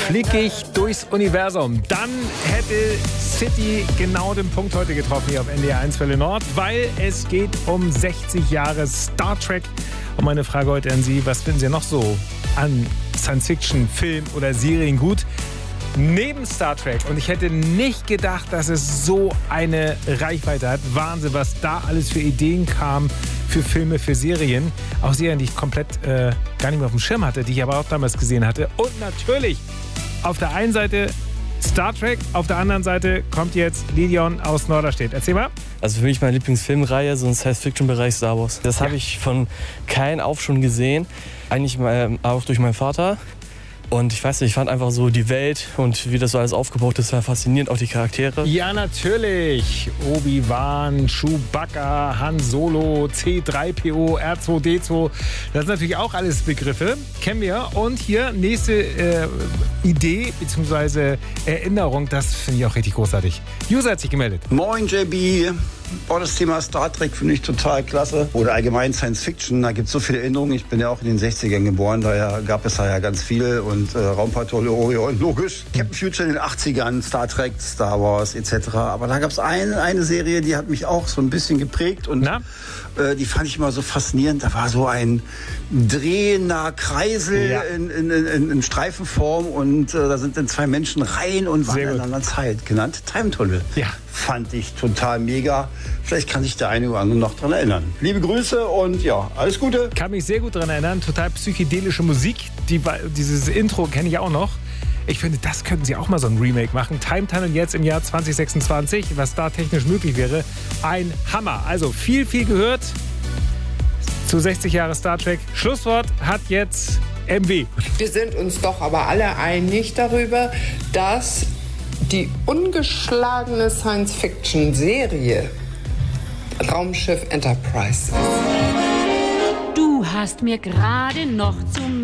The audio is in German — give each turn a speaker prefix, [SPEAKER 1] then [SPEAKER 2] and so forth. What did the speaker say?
[SPEAKER 1] flieg ich durchs Universum. Dann hätte City genau den Punkt heute getroffen hier auf NDR 1 Welle Nord, weil es geht um 60 Jahre Star Trek. Und meine Frage heute an Sie, was finden Sie noch so an Science-Fiction, Film oder Serien gut? Neben Star Trek. Und ich hätte nicht gedacht, dass es so eine Reichweite hat. Wahnsinn, was da alles für Ideen kam für Filme, für Serien. Auch Serien, die ich komplett gar nicht mehr auf dem Schirm hatte, die ich aber auch damals gesehen hatte. Und natürlich auf der einen Seite Star Trek, auf der anderen Seite kommt jetzt Lidion aus Norderstedt. Erzähl mal.
[SPEAKER 2] Also für mich meine Lieblingsfilmreihe, so ein Science-Fiction-Bereich Star Wars. Das habe ich von klein auf schon gesehen. Eigentlich auch durch meinen Vater. Und ich weiß nicht, ich fand einfach so die Welt und wie das so alles aufgebaut ist, war faszinierend, auch die Charaktere.
[SPEAKER 1] Ja, natürlich. Obi-Wan, Chewbacca, Han Solo, C-3PO, R2-D2. Das sind natürlich auch alles Begriffe, kennen wir. Und hier nächste Idee bzw. Erinnerung, das finde ich auch richtig großartig. User hat sich gemeldet.
[SPEAKER 3] Moin JB. Oh, das Thema Star Trek finde ich total klasse. Oder allgemein Science Fiction, da gibt es so viele Erinnerungen. Ich bin ja auch in den 60ern geboren, daher gab es da ja ganz viel. Und Raumpatrouille Orion, logisch. Captain Future in den 80ern, Star Trek, Star Wars etc. Aber da gab es eine Serie, die hat mich auch so ein bisschen geprägt. Und die fand ich immer so faszinierend. Da war so ein drehender Kreisel in Streifenform. Und da sind dann zwei Menschen rein und waren in einer anderen Zeit genannt. Time Tunnel. Ja. Fand ich total mega. Vielleicht kann sich der eine oder andere noch dran erinnern. Liebe Grüße und ja, alles Gute.
[SPEAKER 1] Kann mich sehr gut dran erinnern. Total psychedelische Musik. Dieses Intro kenne ich auch noch. Ich finde, das könnten sie auch mal so ein Remake machen. Time Tunnel jetzt im Jahr 2026, was da technisch möglich wäre. Ein Hammer. Also viel gehört zu 60 Jahre Star Trek. Schlusswort hat jetzt MW.
[SPEAKER 4] Wir sind uns doch aber alle einig darüber, dass die ungeschlagene Science-Fiction-Serie Raumschiff Enterprise ist.
[SPEAKER 5] Du hast mir gerade noch zum